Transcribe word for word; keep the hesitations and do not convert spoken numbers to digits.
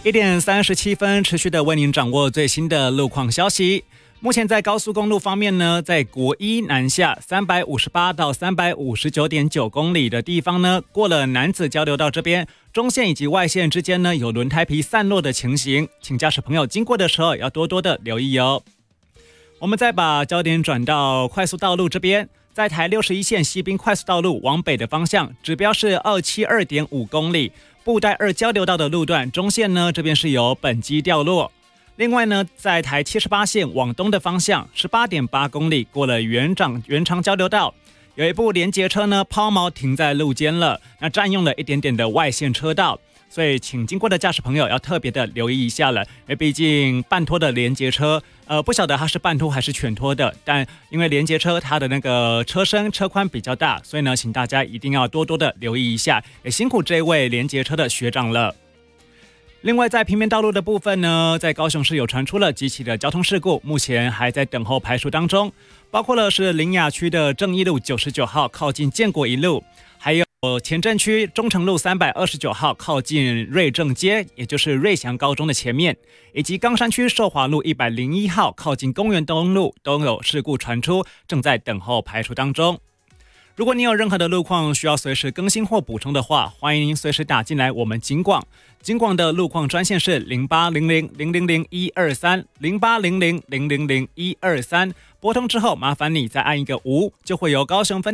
一点三十七分，持续的为您掌握最新的路况消息。目前在高速公路方面呢，在国一南下三百五十八到三百五十九点九公里的地方呢，过了楠梓交流道这边，中线以及外线之间呢有轮胎皮散落的情形，请驾驶朋友经过的时候要多多的留意哦。我们再把焦点转到快速道路这边，在台六十一线西滨快速道路往北的方向，指标是 二百七十二点五公里，布袋二交流道的路段中线呢这边是有本机掉落。另外呢，在台七十八线往东的方向 十八点八公里，过了原长原长交流道，有一部联结车呢抛锚停在路肩了，那占用了一点点的外线车道，所以请经过的驾驶朋友要特别的留意一下了，因为毕竟半拖的联结车，呃，不晓得它是半拖还是全拖的，但因为联结车它的那个车身车宽比较大，所以呢，请大家一定要多多的留意一下，也辛苦这位联结车的学长了。另外，在平面道路的部分呢，在高雄市有传出了几起的交通事故，目前还在等候排除当中，包括了是苓雅区的正义路九十九号靠近建国一路，还有前镇区中城路三百二十九号靠近瑞正街，也就是瑞祥高中的前面，以及冈山区寿华路一百零一号靠近公园东路都有事故传出，正在等候排除当中。如果你有任何的路况需要随时更新或补充的话，欢迎您随时打进来我们警广。警广的路况专线是零八零零零零零一二三 零八零零零零零一二三，拨通之后麻烦你再按一个五，就会由高雄分